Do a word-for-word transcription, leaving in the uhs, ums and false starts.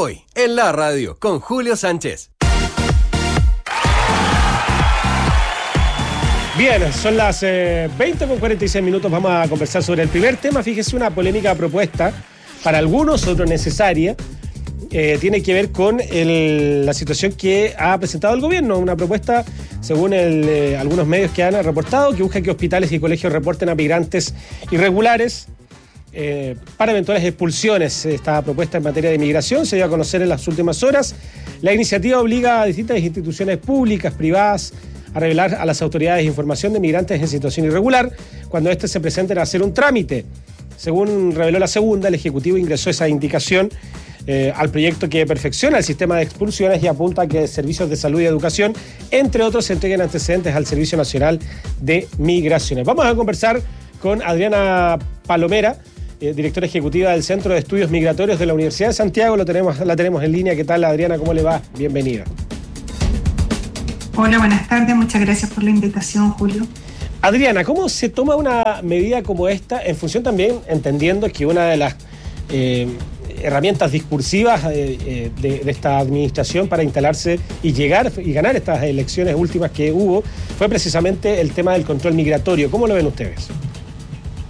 Hoy, en la radio, con Julio Sánchez. Bien, son las eh, veinte con cuarenta y seis minutos. Vamos a conversar sobre el primer tema. Fíjese, una polémica propuesta, para algunos, otros necesaria. Eh, tiene que ver con el, la situación que ha presentado el gobierno. Una propuesta, según el, eh, algunos medios que han reportado, que busca que hospitales y colegios reporten a migrantes irregulares eh, para eventuales expulsiones. Esta propuesta en materia de inmigración se dio a conocer en las últimas horas. La iniciativa obliga a distintas instituciones públicas, privadas, a revelar a las autoridades información de migrantes en situación irregular cuando estos se presenten a hacer un trámite. Según reveló la segunda, el Ejecutivo ingresó esa indicación eh, al proyecto que perfecciona el sistema de expulsiones y apunta a que servicios de salud y educación, entre otros, se entreguen antecedentes al Servicio Nacional de Migraciones. Vamos a conversar con Adriana Palomera, eh, directora ejecutiva del Centro de Estudios Migratorios de la Universidad de Santiago. Lo tenemos, la tenemos en línea. ¿Qué tal, Adriana? ¿Cómo le va? Bienvenida. Hola, buenas tardes. Muchas gracias por la invitación, Julio. Adriana, ¿cómo se toma una medida como esta en función también, entendiendo que una de las eh, herramientas discursivas eh, eh, de, de esta administración para instalarse y llegar y ganar estas elecciones últimas que hubo fue precisamente el tema del control migratorio? ¿Cómo lo ven ustedes?